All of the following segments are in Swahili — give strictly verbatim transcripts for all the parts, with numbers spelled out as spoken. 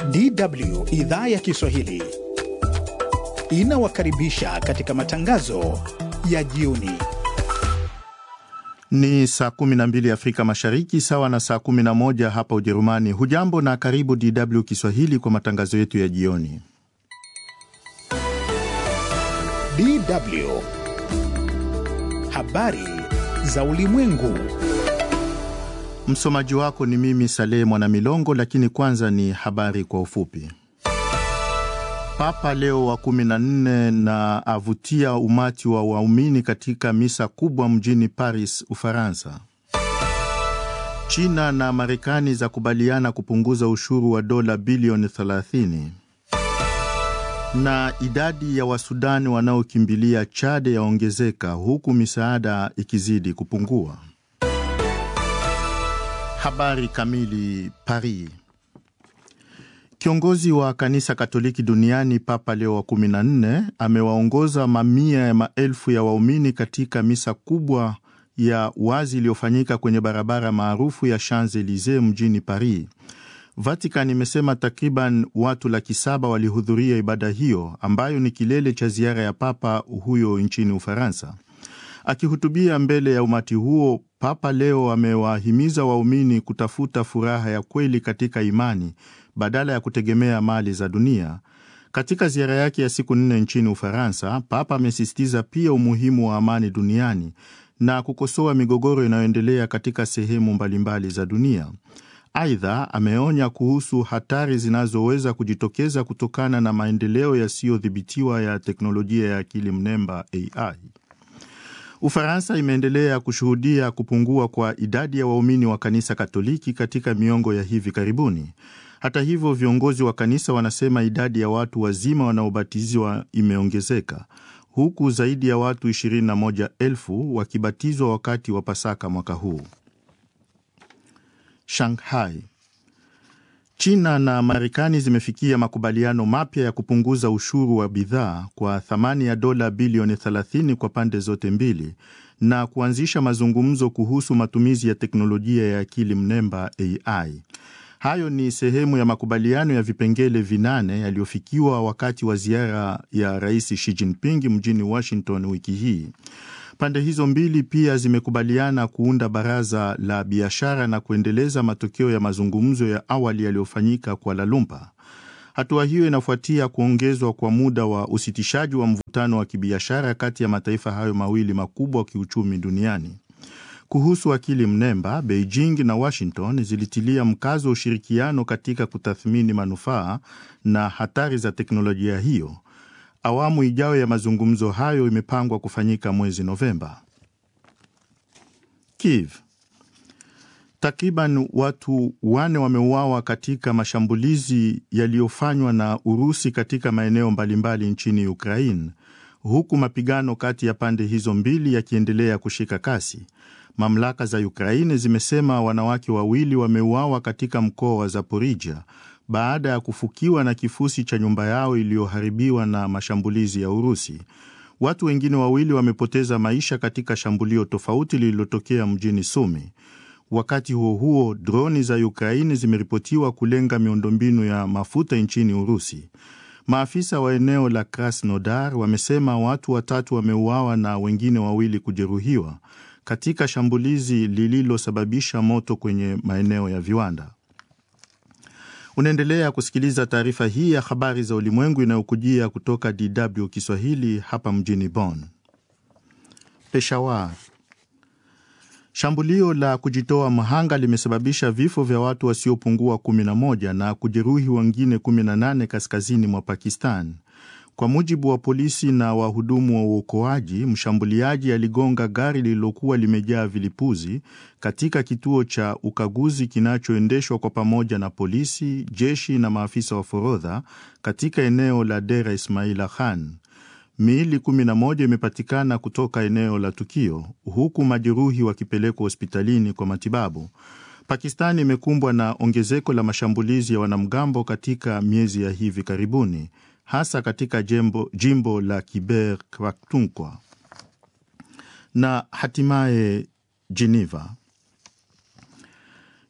D W idhaa ya Kiswahili inawakaribisha katika matangazo ya jioni. Ni saa kumi na mbili Afrika Mashariki, sawa na saa kumi na moja hapa Ujerumani. Hujambo na karibu D W Kiswahili kwa matangazo yetu ya jioni. D W habari za ulimwengu. Msomaji wako ni mimi Saleh Mwanamilongo, lakini kwanza ni habari kwa ufupi. Papa Leo wa kumi na nne na avutia umati wa waumini katika misa kubwa mjini Paris, Ufaransa. China na Marekani za kubaliana kupunguza ushuru wa dola bilioni thelathini. Na idadi ya Wasudani wanaokimbilia Chad yaongezeka huku misaada ikizidi kupungua. Habari kamili. Paris. Kiongozi wa kanisa Katoliki duniani Papa Leo wa kumi na nne amewaongoza mamia ya maelfu ya waumini katika misa kubwa ya wazi iliyofanyika kwenye barabara maarufu ya Champs-Elysees mjini Paris. Vatican imesema takriban watu laki saba walihudhuria ibada hiyo, ambayo ni kilele cha ziara ya Papa huyo nchini Ufaransa. Akihutubia mbele ya umati huo, Papa Leo amewahimiza waumini kutafuta furaha ya kweli katika imani badala ya kutegemea mali za dunia. Katika ziara yake ya siku nne nchini Ufaransa, Papa amesisitiza pia umuhimu wa amani duniani na kukosoa migogoro inayoendelea katika sehemu mbalimbali za dunia. Aidha, ameonya kuhusu hatari zinazoweza kujitokeza kutokana na maendeleo yasiyodhibitiwa ya teknolojia ya akili mnemba A I. Ufaransa imeendelea kushuhudia kupungua kwa idadi ya waumini wa kanisa Katoliki katika miongo ya hivi karibuni. Hata hivyo, viongozi wa kanisa wanasema idadi ya watu wazima wanaobatizwa imeongezeka, huku zaidi ya watu ishirini na moja elfu wakibatizwa wakati wa Pasaka mwaka huu. Shanghai. China na Marekani zimefikia makubaliano mapya ya kupunguza ushuru wa bidhaa kwa thamani ya dola bilioni thelathini kwa pande zote mbili na kuanzisha mazungumzo kuhusu matumizi ya teknolojia ya akili mnemba A I. Hayo ni sehemu ya makubaliano ya vipengele vinane yaliyofikiwa wakati wa ziara ya Rais Xi Jinping mjini Washington wiki hii. Pande hizo mbili pia zimekubaliana kuunda baraza la biashara na kuendeleza matokeo ya mazungumzo ya awali yaliyofanyika Kuala Lumpur. Hatua hiyo inafuatia kuongezwa kwa muda wa usitishaji wa mvutano wa kibiashara kati ya mataifa hayo mawili makubwa wa kiuchumi duniani. Kuhusu akili mnemba, Beijing na Washington zilitilia mkazo wa ushirikiano katika kutathmini manufaa na hatari za teknolojia hiyo. Awamu ijayo ya mazungumzo hayo imepangwa kufanyika mwezi Novemba. Kiev. Takriban watu wane wameuawa katika mashambulizi yaliyofanywa na Urusi katika maeneo mbalimbali nchini Ukraine, huku mapigano kati ya pande hizo mbili yakiendelea kushika kasi. Mamlaka za Ukraine zimesema wanawake wawili wameuawa katika mkoa wa Zaporizhia baada ya kufukiwa na kifusi cha nyumba yao iliyoharibiwa na mashambulizi ya Urusi. Watu wengine wawili wamepoteza maisha katika shambulio tofauti lililotokea mjini Sumi. Wakati huo huo, droni za Ukraine zimeripotiwa kulenga miundombinu ya mafuta nchini Urusi. Maafisa wa eneo la Krasnodar wamesema watu watatu wameuawa na wengine wawili kujeruhiwa katika shambulizi lililosababisha moto kwenye maeneo ya viwanda. Unaendelea kusikiliza taarifa hii ya habari za ulimwengu inayokujia kutoka D W Kiswahili hapa mjini Bonn. Peshawar. Shambulio la kujitoa mhanga limesababisha vifo vya watu wasiopungua kumi na moja na kujeruhi wengine kumi na nane kaskazini mwa Pakistan. Kwa mujibu wa polisi na wahudumu wa uokoaji, mshambuliaji aligonga gari lililokuwa limejaa vilipuzi katika kituo cha ukaguzi kinachoendeshwa kwa pamoja na polisi, jeshi na maafisa wa forodha katika eneo la Dera Ismaila Khan. Miili kumi na moja imepatikana kutoka eneo la tukio, huku majeruhi wakipelekwa hospitalini kwa matibabu. Pakistani imekumbwa na ongezeko la mashambulizi ya wanamgambo katika miezi ya hivi karibuni, hasa katika jimbo, jimbo la Khyber Pakhtunkhwa. Na hatimaye Geneva.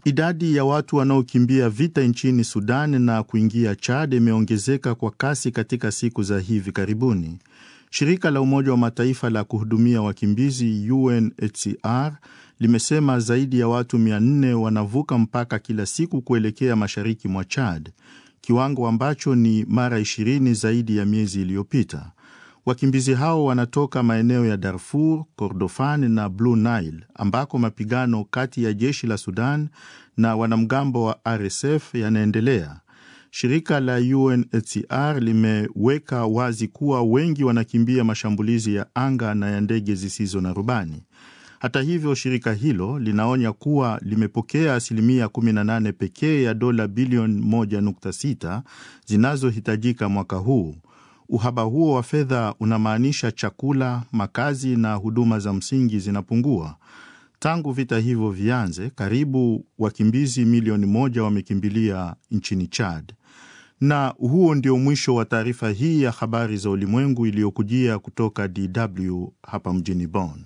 Idadi ya watu wanaokimbia vita nchini Sudan na kuingia Chad imeongezeka kwa kasi katika siku za hivi karibuni. Shirika la Umoja wa Mataifa la kuhudumia wakimbizi U N H C R limesema zaidi ya watu mia nne wanavuka mpaka kila siku kuelekea mashariki mwa Chad, kiwango ambacho ni mara ishirini zaidi ya miezi iliyopita. Wakimbizi hao wanatoka maeneo ya Darfur, Kordofan na Blue Nile, ambako mapigano kati ya jeshi la Sudan na wanamgambo wa R S F yanaendelea. Shirika la U N H C R limeweka wazi kuwa wengi wanakimbia mashambulizi ya anga na ya ndege zisizo na rubani. Hata hivyo, shirika hilo linaonya kuwa limepokea asilimia kumi na nane pekee ya dola bilioni moja nukta sita zinazohitajika mwaka huu. Uhaba huo wa fedha unamaanisha chakula, makazi na huduma za msingi zinapungua. Tangu vita hivyo vianze, karibu wakimbizi milioni moja wamekimbilia nchini Chad. Na huo ndio mwisho wa taarifa hii ya habari za ulimwengu iliyokujia kutoka D W hapa mjini Bonn.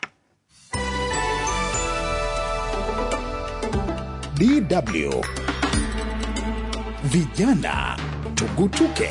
D W Vijana Tugutuke.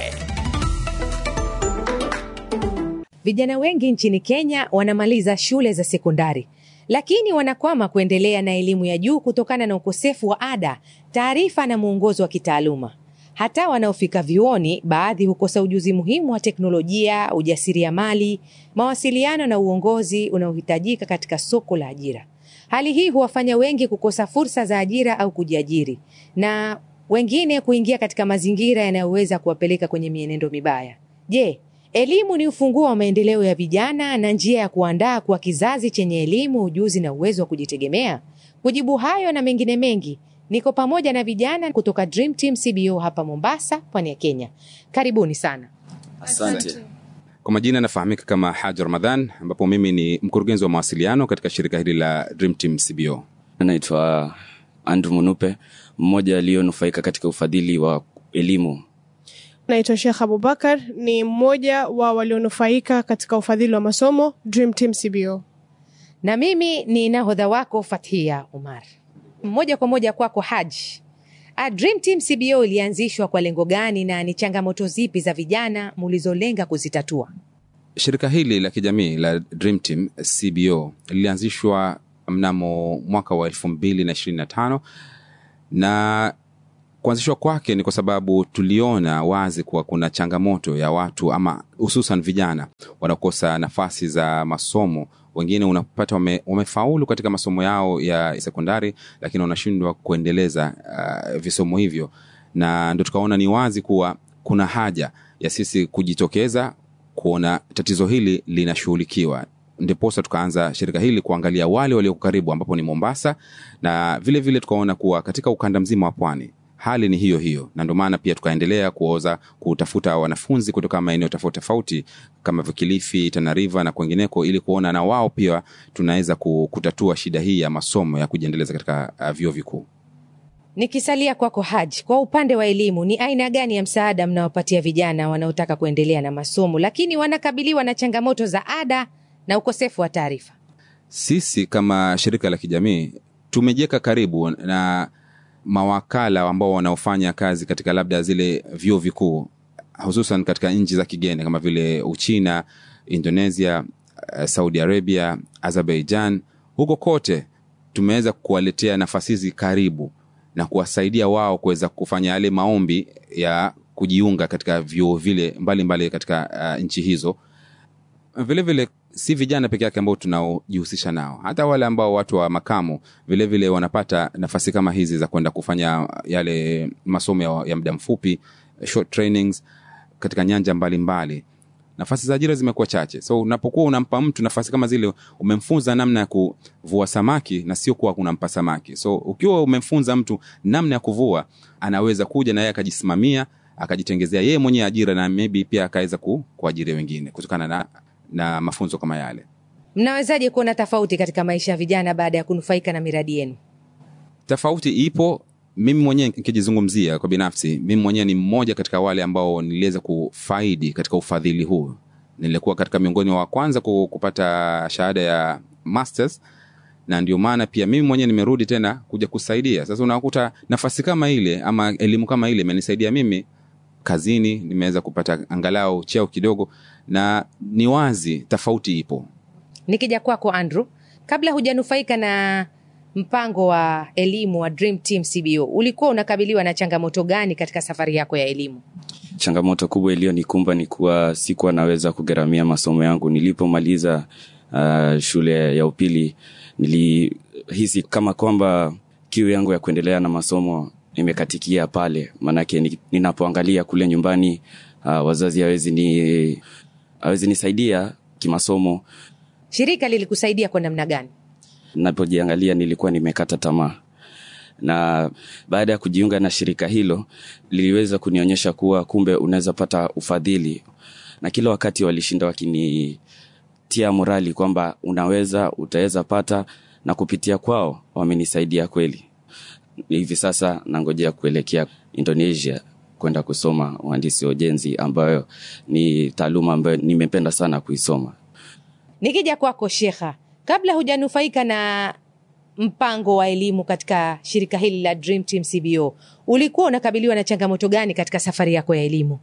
Vijana wengi nchini Kenya wanamaliza shule za sekondari, lakini wanakwama kuendelea na elimu ya juu kutokana na ukosefu wa ada, taarifa na mwongozo wa kitaaluma. Hata wanaofika vyuoni, baadhi hukosa ujuzi muhimu wa teknolojia, ujasiriamali, mawasiliano na uongozi unaohitajika katika soko la ajira. Hali hii huwafanya wengi kukosa fursa za ajira au kujiajiri, na wengine kuingia katika mazingira yanayoweza kuwapeleka kwenye mienendo mibaya. Je, elimu ni ufunguo wa maendeleo ya vijana na njia ya kuandaa kwa kizazi chenye elimu, ujuzi na uwezo wa kujitegemea? Kujibu hayo na mengine mengi, niko pamoja na vijana kutoka Dream Team C B O hapa Mombasa, pwani ya Kenya. Karibuni sana. Asante. Kwa majina nafahamika kama Haji Ramadhan, ambapo mimi ni mkurugenzi wa mawasiliano katika shirika hili la Dream Team C B O. Naitwa Andrew Munupe, mmoja aliyonufaika katika ufadhili wa elimu. Naitwa Sheikh Abubakar, ni mmoja wa walionufaika katika ufadhili wa masomo Dream Team C B O. Na mimi ni nahodha wako Fathia Umar. Mmoja kwa moja kwako Haji. A Dream Team C B O ilianzishwa kwa lengo gani na ni changamoto zipi za vijana mulizolenga kuzitatua? Shirika hili la kijamii la Dream Team C B O lilianzishwa mnamo mwaka wa elfu mbili na ishirini na tano, na kuanzishwa kwake ni kwa sababu tuliona wazi kuwa kuna changamoto ya watu, ama hususan vijana wanakosa nafasi za masomo. Wengine unapata wame, wamefaulu katika masomo yao ya sekondari, lakini wanashindwa kuendeleza uh, visomo hivyo. Na ndio tukaona ni wazi kuwa kuna haja ya sisi kujitokeza kuona tatizo hili linashughulikiwa. Ndiposa tukaanza shirika hili kuangalia wale walio karibu, ambapo ni Mombasa, na vile vile tukaona kuwa katika ukanda mzima wa pwani hali ni hiyo hiyo, na ndio maana pia tukaendelea kuoza kutafuta wanafunzi kutoka maeneo tofauti tofauti kama Kilifi, Tana River na kwingineko, ili kuona na wao pia tunaweza kutatua shida hii ya masomo ya kujiendeleza katika uh, vyuo vikuu. Nikisalia kwako Haji, kwa upande wa elimu, ni aina gani ya msaada mnawapatia vijana wanaotaka kuendelea na masomo lakini wanakabiliwa na changamoto za ada na ukosefu wa taarifa? Sisi kama shirika la kijamii tumejeka karibu na mawakala ambao wanaofanya kazi katika labda zile vyuo vikuu, hususan katika nchi za kigeni kama vile Uchina, Indonesia, Saudi Arabia, Azerbaijan. Huko kote tumeweza kuwaletea nafasi hizi karibu na kuwasaidia wao kuweza kufanya yale maombi ya kujiunga katika vyuo vile mbalimbali mbali katika uh, nchi hizo. Vile vile si vijana pekee yake ambao tunaojihusisha nao, hata wale ambao watu wa makamu vile vile wanapata nafasi kama hizi za kwenda kufanya yale masomo ya, ya muda mfupi, short trainings katika nyanja mbalimbali mbali. Nafasi za ajira zimekuwa chache. So unapokuwa unampa mtu nafasi kama zile, umemfunza namna ya kuvua samaki na sio kuwa unampa samaki. So ukiwa umemfunza mtu namna ya kuvua, anaweza kuja na yeye akajisimamia, akajitengezea yeye mwenyewe ajira, na maybe pia akaweza ku, kuajiri wengine kutokana na na mafunzo kama yale. Mnawezaje kuona tofauti katika maisha ya vijana baada ya kunufaika na miradi yenu? Tofauti ipo. Mimi mwenyewe nikijizungumzia kwa binafsi, mimi mwenyewe ni mmoja katika wale ambao niliweza kufaidi katika ufadhili huu. Nilikuwa katika miongoni wa kwanza kupata shahada ya masters, na ndio maana pia mimi mwenyewe nimerudi tena kuja kusaidia. Sasa unakuta nafasi kama ile ama elimu kama ile imenisaidia mimi kazini, nimeweza kupata angalau cheo kidogo, na ni wazi tofauti ipo. Nikija kwako Andrew, kabla hujanufaika na mpango wa elimu wa Dream Team C B O, ulikuwa unakabiliwa na changamoto gani katika safari yako ya elimu? Changamoto kubwa iliyonikumba ni kuwa sikuwa naweza kugharamia masomo yangu. Nilipomaliza uh, shule ya upili, nilihisi kama kwamba kiu yangu ya kuendelea na masomo imekatikia pale. Manake ninapoangalia kule nyumbani, uh, wazazi hawezi ni hawezi nisaidia kimasomo. Shirika lilikusaidia kwa namna gani? Ninapojiangalia nilikuwa nimekata tamaa. Na baada ya kujiunga na shirika hilo, liliweza kunionyesha kuwa kumbe unaweza pata ufadhili. Na kila wakati walishinda wakinitia morali kwamba unaweza, utaweza pata, na kupitia kwao wamenisaidia kweli. Hivi sasa nangojea kuelekea Indonesia kwenda kusoma uhandisi wa ujenzi, ambayo ni taaluma ambayo nimependa sana kuisoma. Nikija kwako Shekha, kabla hujanufaika na mpango wa elimu katika shirika hili la Dream Team C B O, ulikuwa unakabiliwa na changamoto gani katika safari yako ya elimu?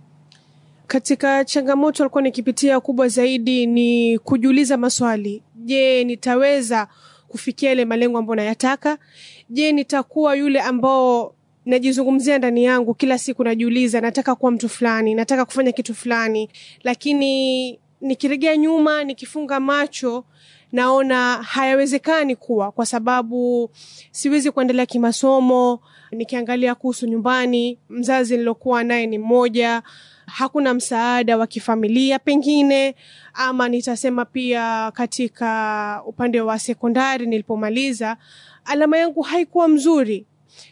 Katika changamoto alikuwa nikipitia kubwa zaidi ni kujiuliza maswali. Je, nitaweza kufikia ile malengo ambayo nayataka? Je, nitakuwa yule ambao najizungumzia ndani yangu kila siku najiuliza nataka kuwa mtu fulani, nataka kufanya kitu fulani, lakini nikirejea nyuma, nikifunga macho, naona hayawezekani kuwa, kwa sababu siwezi kuendelea kimasomo. Nikiangalia kuhusu nyumbani, mzazi nilokuwa naye ni mmoja, hakuna msaada wa kifamilia pengine, ama nitasema pia katika upande wa sekondari nilipomaliza, alama yangu haikuwa mzuri.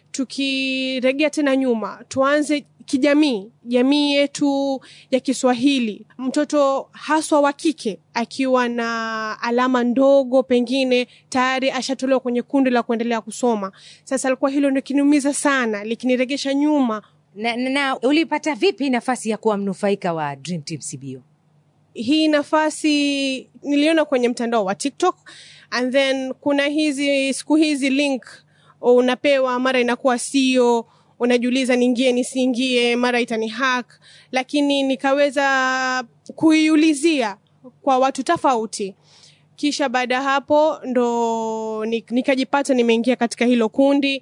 Tukirejea tena nyuma, tuanze kijamii, jamii yetu ya Kiswahili, mtoto haswa wa kike akiwa na alama ndogo pengine tayari ashatolewa kwenye kundi la kuendelea kusoma. Sasa alikuwa hilo ndio kiniumiza sana, likiniregesha nyuma. Na, na, na ulipata vipi nafasi ya kuwa mnufaika wa Dream Team C B O? Hii nafasi niliona kwenye mtandao wa TikTok, and then kuna hizi siku hizi link unapewa, mara inakuwa sio, unajiuliza niingie nisiingie, mara itani hack, lakini nikaweza kuiulizia kwa watu tofauti. Kisha baada hapo ndo nikajipata nimeingia katika hilo kundi,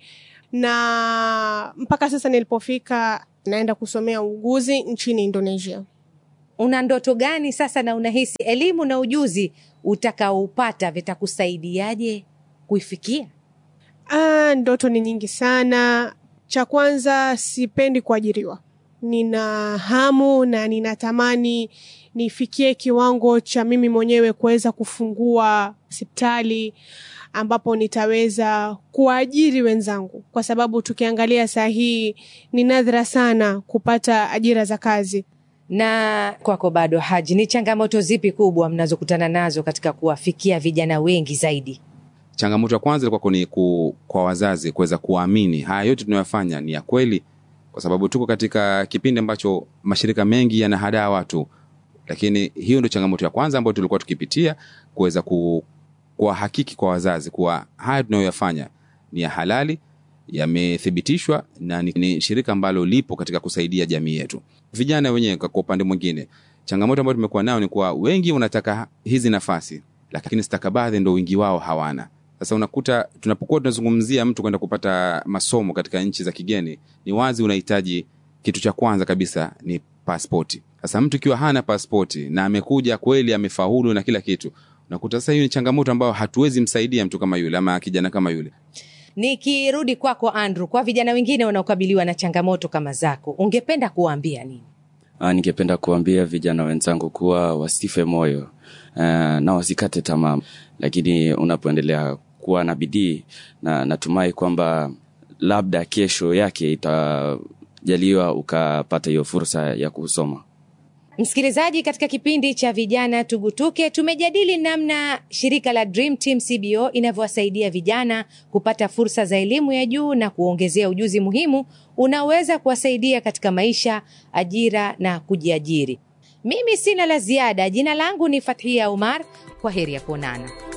na mpaka sasa nilipofika naenda kusomea uuguzi nchini Indonesia. Una ndoto gani sasa, na unahisi elimu na ujuzi utakaoupata vitakusaidiaje kuifikia? Ah, ndoto ni nyingi sana. Cha kwanza, sipendi kuajiriwa. Nina hamu na ninatamani nifikie kiwango cha mimi mwenyewe kuweza kufungua hospitali ambapo nitaweza kuajiri wenzangu, kwa sababu tukiangalia saa hii ni nadra sana kupata ajira za kazi. Na kwako bado Haji, ni changamoto zipi kubwa mnazokutana nazo katika kuwafikia vijana wengi zaidi? Changamoto ya kwanza ilikuwa ni ku, kwa wazazi kuweza kuamini haya yote tunayofanya ni ya kweli, kwa sababu tuko katika kipindi ambacho mashirika mengi yanahadaa watu. Lakini hiyo ndio changamoto ya kwanza ambayo tulikuwa tukipitia, kuweza ku, kwa hakiki kwa wazazi kuwa haya tunayoyafanya ni ya halali, yamethibitishwa na ni, ni shirika ambalo lipo katika kusaidia jamii yetu. Vijana wenyewe kwa upande mwingine, changamoto ambayo tumekuwa nayo ni kuwa wengi wanataka hizi nafasi, lakini stakabadhi ndio wingi wao hawana. Sasa unakuta tunapokuwa tunazungumzia mtu kwenda kupata masomo katika nchi za kigeni, ni wazi unahitaji kitu cha kwanza kabisa ni pasipoti. Sasa mtu kiwa hana pasipoti na amekuja kweli amefaulu na kila kitu, unakuta sasa hiyo ni changamoto ambayo hatuwezi msaidia mtu kama yule ama kijana kama yule. Nikirudi kwako Andrew, kwa vijana wengine wanaokabiliwa na changamoto kama zako, ungependa kuwaambia nini? Ah, ningependa kuambia vijana wenzangu kuwa wasife moyo, uh, na wasikate tamaa, lakini unapoendelea kuwa na bidii, na natumai kwamba labda kesho yake itajaliwa ukapata hiyo fursa ya kusoma. Msikilizaji, katika kipindi cha Vijana Tugutuke tumejadili namna shirika la Dream Team C B O inavyowasaidia vijana kupata fursa za elimu ya juu na kuongezea ujuzi muhimu unaweza kuwasaidia katika maisha, ajira na kujiajiri. Mimi sina la ziada. Jina langu ni Fathia Umar. Kwaheri ya kuonana.